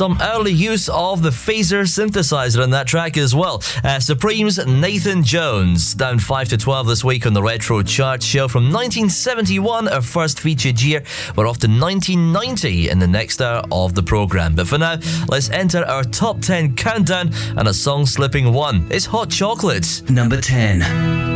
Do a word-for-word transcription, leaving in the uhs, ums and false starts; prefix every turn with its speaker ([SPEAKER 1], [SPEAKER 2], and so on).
[SPEAKER 1] some early use of the phaser synthesizer in that track as well. Uh, Supreme's Nathan Jones, down five to twelve this week on the Retro Chart Show. From nineteen seventy-one, our first featured year. We're off to nineteen ninety in the next hour of the programme. But for now, let's enter our top ten countdown and a song slipping one. It's Hot Chocolate.
[SPEAKER 2] Number ten.